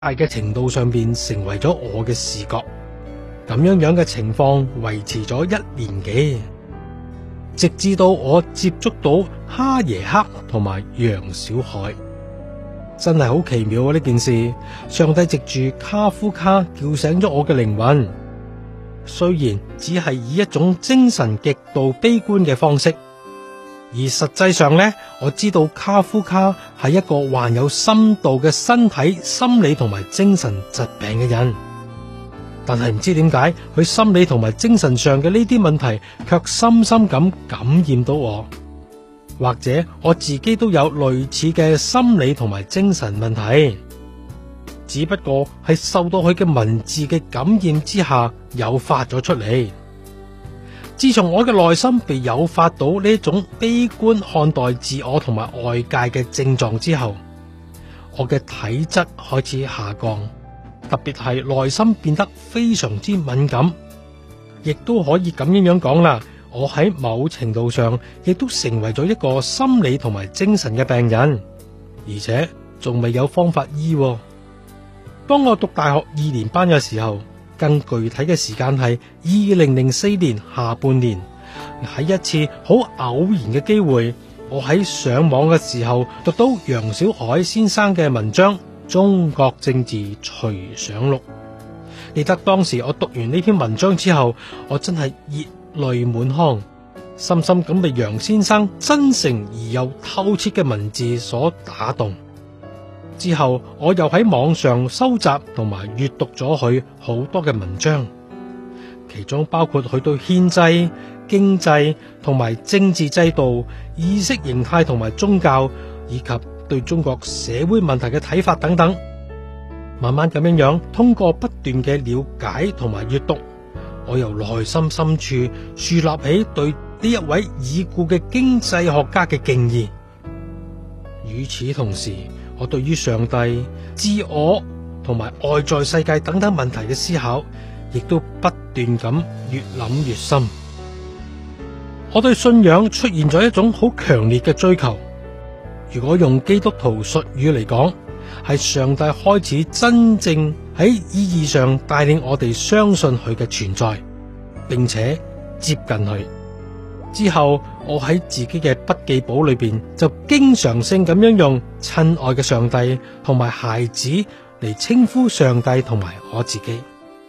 大嘅程度上邊成為咗我嘅視覺。咁樣嘅情況維持咗1年幾，直至到我接觸到哈耶克同埋楊小海。真係好奇妙啊！呢件事，上帝藉住卡夫卡叫醒咗我嘅靈魂，雖然只係以一種精神極度悲觀嘅方式，而實際上呢，我知道卡夫卡係一個患有深度嘅身體、心理同埋精神疾病嘅人，但係唔知點解佢心理同埋精神上嘅呢啲問題卻深深咁感染到我。或者我自己都有類似嘅心理同埋精神問題，只不過係受到佢嘅文字嘅感染之下誘發咗出嚟。自從我嘅內心被誘發到呢種悲觀看待自我同埋外界嘅症狀之後，我嘅體質開始下降，特別係內心變得非常之敏感，亦都可以咁樣講啦。我喺某程度上亦都成為咗一個心理同埋精神嘅病人，而且仲未有方法醫。當我讀大學2年班嘅時候，更具體嘅時間係2004年下半年，喺一次好偶然嘅機會，我喺上網嘅時候讀到楊小海先生嘅文章《中國政治隨想錄》。記得當時我讀完呢篇文章之後，我真係熱淚滿腔，深深咁被楊先生真誠而又透徹嘅文字所打動。之後我又喺網上收集同埋閱讀咗佢好多嘅文章，其中包括佢對憲制、經濟同埋政治制度、意識形態同埋宗教，以及對中國社會問題嘅睇法等等。慢慢咁樣通過不斷嘅了解同埋閱讀，我由內心深處樹立起對呢一位已故嘅經濟學家嘅敬意。與此同時，我對於上帝、自我同埋外在世界等等問題嘅思考，亦都不斷咁越諗越深。我對信仰出現咗一種好強烈嘅追求。如果用基督徒術語嚟講，係上帝開始真正喺意義上帶領我哋相信佢嘅存在，並且接近佢。之後我喺自己嘅筆記簿裏邊就經常性咁樣用親愛嘅上帝同埋孩子嚟稱呼上帝同埋我自己。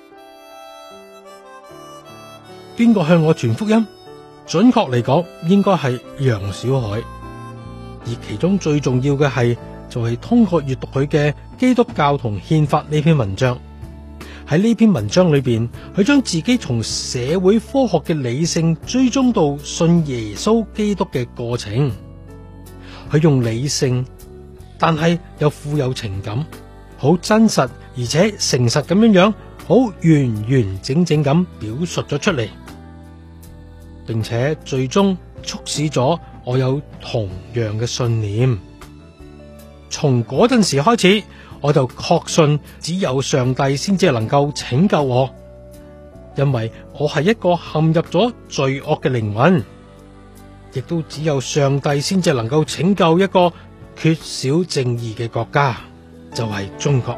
邊個向我傳福音？準確嚟講，應該係楊小海。而其中最重要嘅係，就係通過閱讀佢嘅《基督教同憲法》呢篇文章。喺呢篇文章裏邊，佢將自己從社會科學嘅理性追蹤到信耶穌基督嘅過程。佢用理性，但係又富有情感，好真實而且誠實咁樣好完完整整咁表述咗出嚟，並且最終促使咗我有同樣嘅信念。從嗰陣時開始，我就確信只有上帝先至能夠拯救我，因為我係一個陷入咗罪惡嘅靈魂，亦都只有上帝先至能夠拯救一個缺少正義嘅國家，就係中國。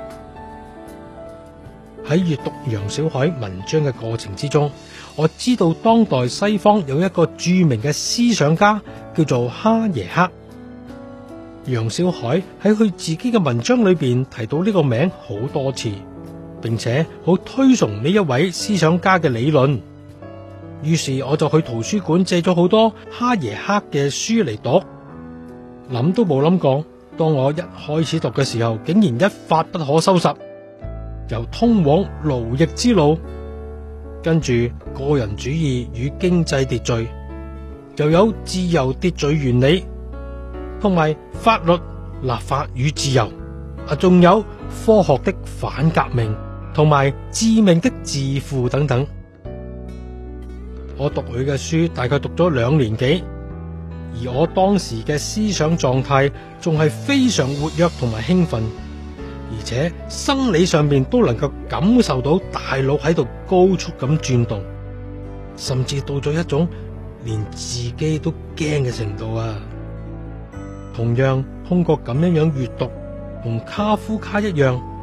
喺閱讀楊小海文章嘅過程之中，我知道當代西方有一個著名嘅思想家叫做哈耶克。楊小海喺佢自己嘅文章裏邊提到呢個名好多次，並且好推崇呢一位思想家嘅理論。於是我就去圖書館借咗好多哈耶克嘅書嚟讀，諗都冇諗過，當我一開始讀嘅時候，竟然一發不可收拾，由通往奴役之路，跟住個人主義與經濟秩序，又有自由秩序原理，同埋法律立法與自由，仲有科學的反革命同埋致命的自負等等。我讀佢嘅書大概讀咗2年幾，而我當時嘅思想狀態仲係非常活躍同埋興奮，而且生理上面都能夠感受到大腦喺度高速咁轉動，甚至到咗一種連自己都驚嘅程度啊！同樣通過咁樣閱讀，同卡夫卡一樣，